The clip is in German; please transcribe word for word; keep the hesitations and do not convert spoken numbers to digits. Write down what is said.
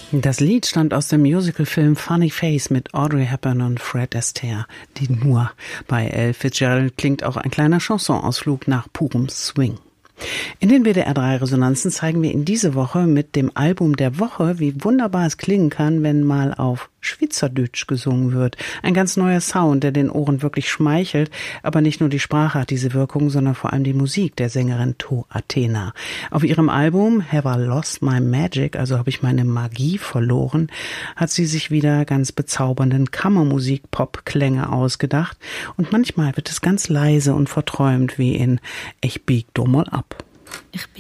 Das Lied stammt aus dem Musicalfilm Funny Face mit Audrey Hepburn und Fred Astaire. Die nur bei Ella Fitzgerald klingt auch ein kleiner Chansonausflug nach purem Swing. In den W D R drei Resonanzen zeigen wir Ihnen diese Woche mit dem Album der Woche, wie wunderbar es klingen kann, wenn mal auf Schweizerdeutsch gesungen wird. Ein ganz neuer Sound, der den Ohren wirklich schmeichelt. Aber nicht nur die Sprache hat diese Wirkung, sondern vor allem die Musik der Sängerin To Athena. Auf ihrem Album Have I Lost My Magic, also habe ich meine Magie verloren, hat sie sich wieder ganz bezaubernden Kammermusik-Pop-Klänge ausgedacht. Und manchmal wird es ganz leise und verträumt, wie in Ich bieg doch mal ab. Ich